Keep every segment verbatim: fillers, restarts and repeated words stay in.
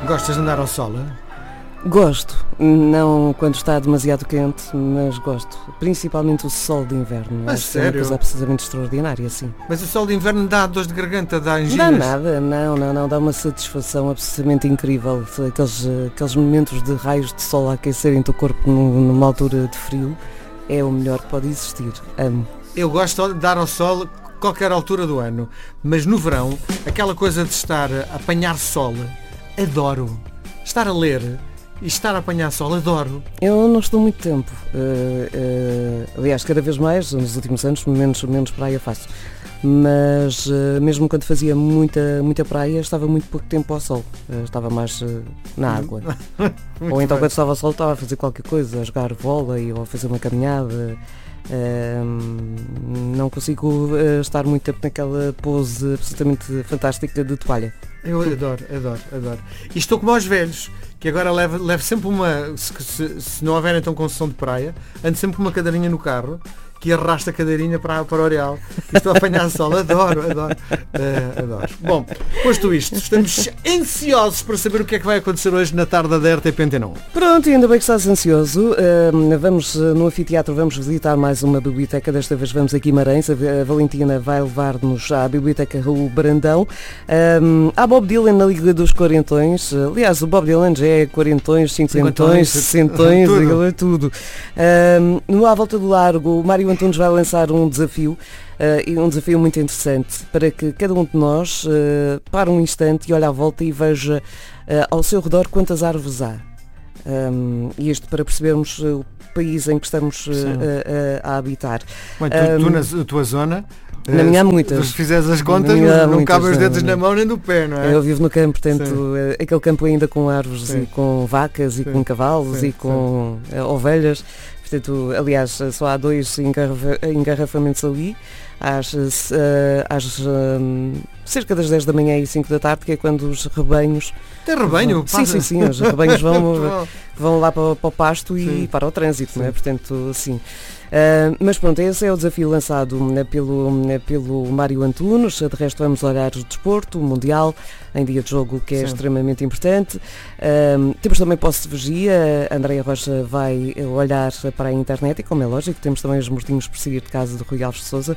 Gostas de andar ao sol, hein? Gosto, não quando está demasiado quente, mas gosto. Principalmente o sol de inverno. Mas Acho que é uma sério? coisa absolutamente extraordinária, sim. Mas o sol de inverno dá dores de garganta, dá Não anginas. dá nada, não, não, não. Dá uma satisfação absolutamente incrível. Aqueles, aqueles momentos de raios de sol a aquecerem o corpo numa altura de frio é o melhor que pode existir. Amo. Eu gosto de dar ao sol qualquer altura do ano, mas no verão, aquela coisa de estar a apanhar sol, adoro. Estar a ler e estar a apanhar sol, adoro. Eu não estou muito tempo. Uh, uh, aliás, cada vez mais, nos últimos anos, menos, menos praia faço. Mas uh, mesmo quando fazia muita, muita praia, estava muito pouco tempo ao sol. Uh, estava mais uh, na água. Ou então bem. quando estava ao sol estava a fazer qualquer coisa, a jogar vôlei ou a fazer uma caminhada. Uh, não consigo uh, estar muito tempo naquela pose absolutamente fantástica de toalha. Eu adoro, adoro, adoro. E estou como aos velhos, que agora levo, levo sempre uma, se, se, se não houver então concessão de praia, ando sempre com uma cadeirinha no carro, que arrasta a cadeirinha para, para o Areal. E estou a apanhar sol, adoro, adoro, uh, adoro. Bom, posto isto, estamos ansiosos para saber o que é que vai acontecer hoje na tarde da R T P Antena um. Pronto, ainda bem que estás ansioso. Uh, vamos uh, no anfiteatro, vamos visitar mais uma biblioteca, desta vez vamos a Guimarães. A, a Valentina vai levar-nos à biblioteca Raul Brandão. Um, há Bob Dylan na Liga dos Quarentões. Uh, aliás, o Bob Dylan já é quarentões, cinquentões, sessentões, tudo. é tudo. Um, no À Volta do Largo, o Mário Antunes vai lançar um desafio, uh, e um desafio muito interessante, para que cada um de nós uh, pare um instante e olhe à volta e veja uh, ao seu redor quantas árvores há. Um, e isto para percebermos uh, o país em que estamos uh, uh, uh, a habitar. Bem, tu, Um, tu na tua zona, na minha há muitas. se fizeres as contas, Na minha há não, não muitas, cabem os não, dedos não. na mão nem no pé, não é? Eu vivo no campo, portanto, Sim. uh, aquele campo ainda com árvores Sim. e com vacas e Sim. com cavalos Sim, e com uh, ovelhas. Portanto, aliás, só há dois engarrafa- engarrafamentos ali, às, uh, às um, cerca das dez da manhã e cinco da tarde, que é quando os rebanhos... Tem rebanho? Sim, sim, sim, os rebanhos vão, Muito bom. vão lá para, para o pasto e Sim. para o trânsito, Sim. não é? Portanto, sim. Uh, mas pronto, esse é o desafio lançado né, pelo, né, pelo Mário Antunes. De resto vamos olhar o desporto, o Mundial, em dia de jogo, que é Sim. extremamente importante. Uh, temos também posse de vigia. A Andreia Rocha vai olhar para a internet e, como é lógico, temos também os mortinhos por seguir de casa de Rui Alves de Sousa.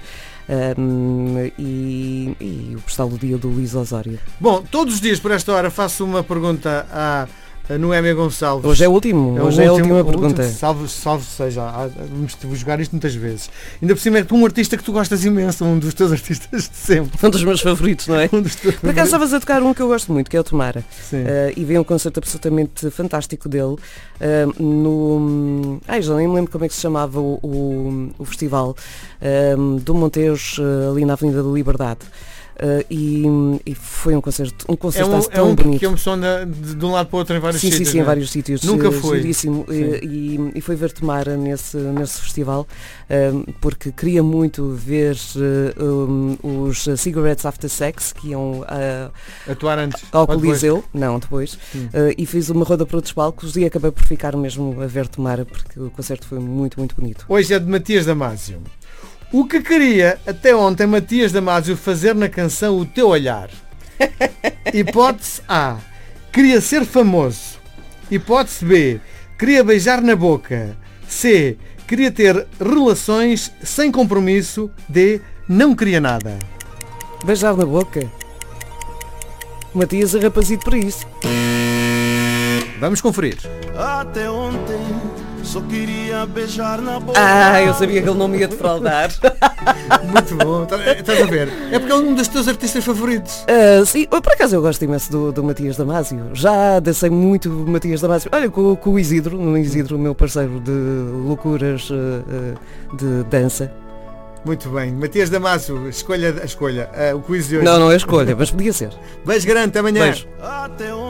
Um, e, e o postal do dia do Luís Osório. Bom, todos os dias por esta hora faço uma pergunta à a Noémia Gonçalves. Hoje é o último, É o hoje é a último- última o pergunta. último, salve, salve seja, ah, vamos vou jogar isto muitas vezes. Ainda por cima é tu um artista que tu gostas imenso, um dos teus artistas de sempre. Um dos meus favoritos, não é? Um dos teus Por acaso estavas a tocar um que eu gosto muito, que é o Tomara. Sim. Uh, e vi um concerto absolutamente fantástico dele uh, no... Ai, já nem me lembro como é que se chamava o, o, o festival um, do Monteus, uh, ali na Avenida da Liberdade. Uh, e, e foi um concerto, um É concerto um, é tão um bonito. que é um som de, de, de um lado para o outro em vários Sim, sítios. sim, sim, em não é? vários sítios. Nunca uh, fui. giríssimo. Sim. E, e, e foi ver Tomara nesse, nesse festival, um, porque queria muito ver uh, um, os Cigarettes After Sex, que iam uh, Atuar antes. ao ou depois? Coliseu, não, depois, Hum. uh, e fiz uma roda para outros palcos e acabei por ficar mesmo a ver Tomara, porque o concerto foi muito, muito bonito. Hoje é de Matias Damasio. O que queria até ontem Matias Damasio fazer na canção O Teu Olhar? Hipótese A. Queria ser famoso. Hipótese B. Queria beijar na boca. C. Queria ter relações sem compromisso. D. Não queria nada. Beijar na boca. Matias é rapazito para isso. Vamos conferir. Até ontem só queria beijar na boca. Ah, eu sabia que ele não me ia defraudar. Muito bom. Estás a ver? É porque é um dos teus artistas favoritos. Uh, sim, por acaso eu gosto imenso do, do Matias Damasio. Já dancei muito Matias Damasio. Olha, com, com o Isidro, o Isidro, meu parceiro de loucuras uh, uh, de dança. Muito bem. Matias Damasio, escolha a escolha. Uh, o quiz de hoje. Não, não é escolha, mas podia ser. Beijo grande, até amanhã. Beijo. Até ontem